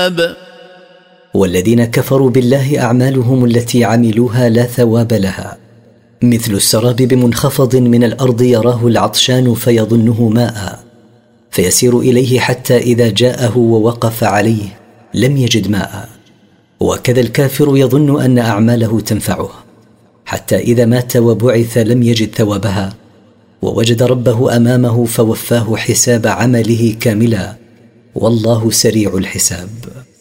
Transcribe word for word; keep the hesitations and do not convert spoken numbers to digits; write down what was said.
حساب. والذين كفروا بالله أعمالهم التي عملوها لا ثواب لها، مثل السراب بمنخفض من الأرض يراه العطشان فيظنه ماء فيسير إليه حتى إذا جاءه ووقف عليه لم يجد ماء. وكذا الكافر يظن أن أعماله تنفعه حتى إذا مات وبعث لم يجد ثوابها، ووجد ربه أمامه فوفاه حساب عمله كاملا، والله سريع الحساب.